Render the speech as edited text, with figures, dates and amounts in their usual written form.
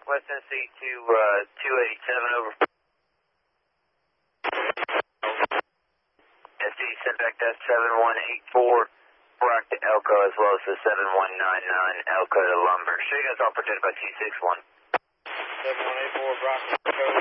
West Tennessee to 287 over. SC sent back that 7184 Brock to Elko as well as the 7199 Elko to Lumber. Show you guys all protected by 261. 7184 Brock to Elko.